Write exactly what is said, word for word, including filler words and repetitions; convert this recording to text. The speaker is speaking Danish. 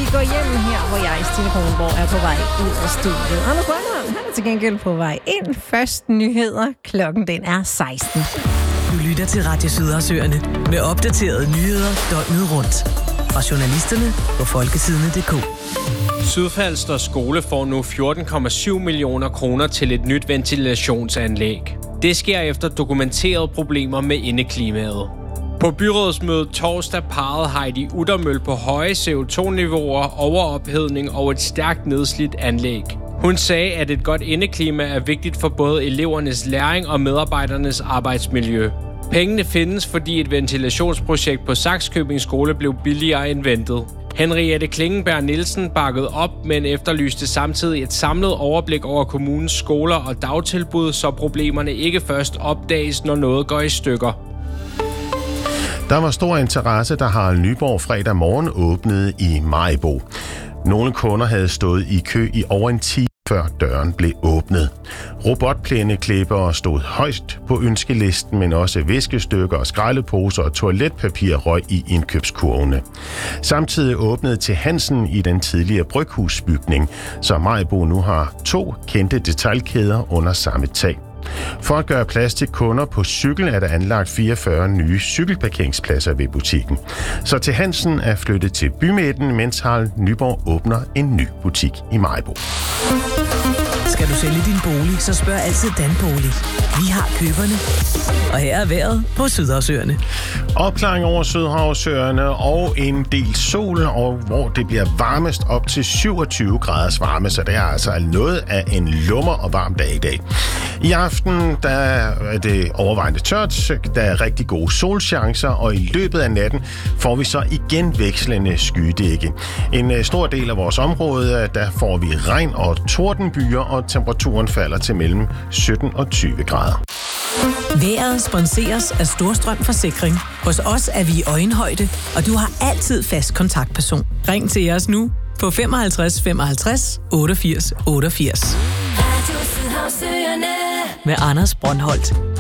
går hjem her, hvor jeg, Stine Kronborg, er på vej ud af studiet. Anders Brøndholm, han er til gengæld på vej ind. Først nyheder. Klokken den er seksten. Du lytter til Radio Sydersøerne med opdaterede nyheder døgnet rundt. Fra journalisterne på folketidene punktum d k. Sydfalster Skole får nu fjorten komma syv millioner kroner til et nyt ventilationsanlæg. Det sker efter dokumenterede problemer med indeklimaet. På byrådsmødet torsdag pegede Heidi Uttermøl på høje C O to niveauer, overophedning og et stærkt nedslidt anlæg. Hun sagde, at et godt indeklima er vigtigt for både elevernes læring og medarbejdernes arbejdsmiljø. Pengene findes, fordi et ventilationsprojekt på Sakskøbing Skole blev billigere end ventet. Henriette Klingenberg Nielsen bakkede op, men efterlyste samtidig et samlet overblik over kommunens skoler og dagtilbud, så problemerne ikke først opdages, når noget går i stykker. Der var stor interesse, da Harald Nyborg fredag morgen åbnede i Maribo. Nogle kunder havde stået i kø i over en time, før døren blev åbnet. Robotplæneklippere stod højst på ønskelisten, men også viskestykker og skraldeposer og toiletpapir røg i indkøbskurvene. Samtidig åbnede til Hansen i den tidligere bryghusbygning, så Maribo nu har to kendte detailkæder under samme tag. For at gøre plads til kunder på cykel er der anlagt fireogfyrre nye cykelparkeringspladser ved butikken. Så til Hansen er flyttet til bymidten, mens Harald Nyborg åbner en ny butik i Maribo. Skal du sælge din bolig, så spørg altid Danbolig. Vi har køberne. Og her er vejret på Sydersøerne. Opklaring over Sydhavsøerne og en del sol, og hvor det bliver varmest op til syvogtyve graders varme, så det er altså noget af en lummer og varm dag i dag. I aften der er det overvejende tørt, der er rigtig gode solchancer, og i løbet af natten får vi så igen vekslende skydække. En stor del af vores område, der får vi regn og tordenbyer, og temperaturen falder til mellem sytten og tyve grader. Vejret sponseres af Storstrøm Forsikring. Hos os er vi i øjenhøjde, og du har altid fast kontaktperson. Ring til os nu på femoghalvtreds femoghalvtreds otteogfirs otteogfirs. Med Anders Brøndholt.